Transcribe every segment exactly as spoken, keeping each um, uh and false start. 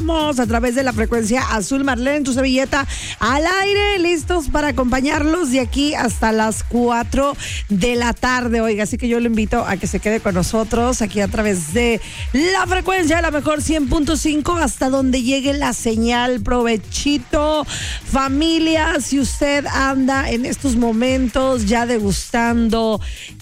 estamos a través de la frecuencia azul. Marlene, tu servilleta al aire, listos para acompañarlos de aquí hasta las cuatro de la tarde. Oiga, así que yo lo invito a que se quede con nosotros aquí a través de la frecuencia de la mejor cien punto cinco hasta donde llegue la señal. Provechito, familia, si usted anda en estos momentos ya degustando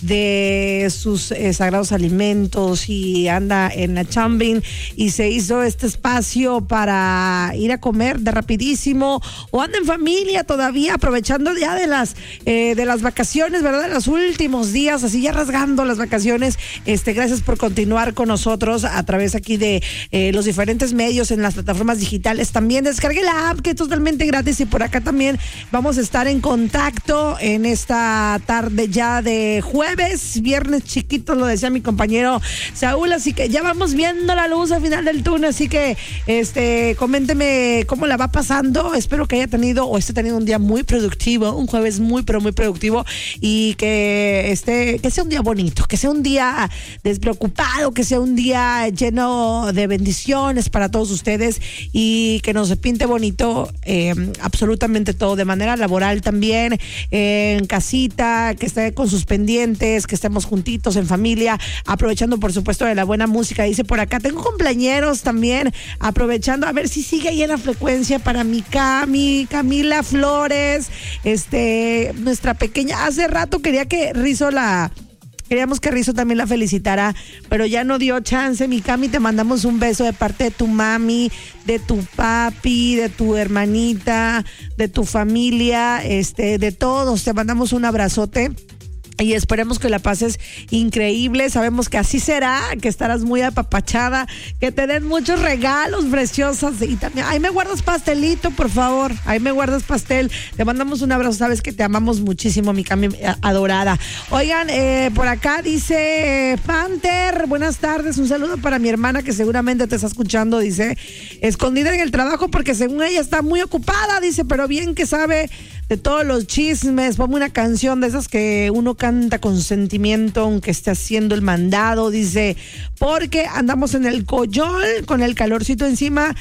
de sus eh, sagrados alimentos y anda en la chambing y se hizo este espacio para ir a comer de rapidísimo, o anda en familia todavía aprovechando ya de las eh, de las vacaciones, ¿verdad? En los últimos días, así ya rasgando las vacaciones. Este, gracias por continuar con nosotros a través aquí de eh, los diferentes medios en las plataformas digitales. También descargue la app, que es totalmente gratis, y por acá también vamos a estar en contacto en esta tarde ya de jueves, viernes chiquito, lo decía mi compañero Saúl, así que ya vamos viendo la luz al final del túnel, así que este, coménteme cómo la va pasando. Espero que haya tenido o esté teniendo un día muy productivo, un jueves muy pero muy productivo, y que esté, que sea un día bonito, que sea un día despreocupado, que sea un día lleno de bendiciones para todos ustedes, y que nos pinte bonito eh, absolutamente todo, de manera laboral también, eh, en casita, que esté con sus pendientes, que estemos juntitos en familia, aprovechando por supuesto de la buena música. Dice por acá, tengo cumpleañeros también, aprovechando, a ver si sigue ahí en la frecuencia para mi Cami, Camila Flores, este, nuestra pequeña. Hace rato quería que Rizo la... Queríamos que Rizo también la felicitara, pero ya no dio chance. Mi Cami, te mandamos un beso de parte de tu mami, de tu papi, de tu hermanita, de tu familia, este, de todos. Te mandamos un abrazote. Y esperemos que la pases increíble. Sabemos que así será, que estarás muy apapachada, que te den muchos regalos preciosos. Y también, ahí me guardas pastelito, por favor. Ahí me guardas pastel. Te mandamos un abrazo. Sabes que te amamos muchísimo, mi Cami adorada. Oigan, eh, por acá dice Panther, buenas tardes. Un saludo para mi hermana que seguramente te está escuchando. Dice, escondida en el trabajo porque según ella está muy ocupada. Dice, pero bien que sabe de todos los chismes. Ponme una canción de esas que uno canta con sentimiento aunque esté haciendo el mandado. Dice, porque andamos en el coyol con el calorcito encima.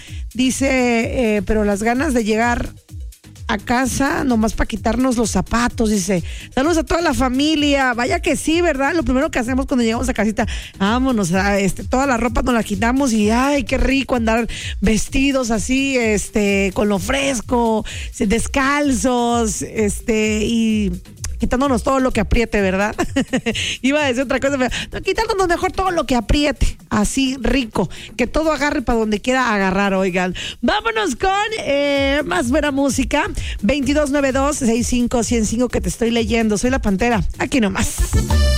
Dice, eh, pero las ganas de llegar a casa nomás para quitarnos los zapatos. Dice, saludos a toda la familia. Vaya que sí, ¿verdad? Lo primero que hacemos cuando llegamos a casita, vámonos, a este, toda la ropa nos la quitamos y ay, qué rico andar vestidos así, este, con lo fresco, descalzos, este, y quitándonos todo lo que apriete, ¿verdad? Iba a decir otra cosa, pero no, quitándonos mejor todo lo que apriete, así rico, que todo agarre para donde quiera agarrar. Oigan, vámonos con eh, más buena música. Veintidós noventa y dos, sesenta y cinco, ciento cinco, que te estoy leyendo. Soy la Pantera, aquí nomás.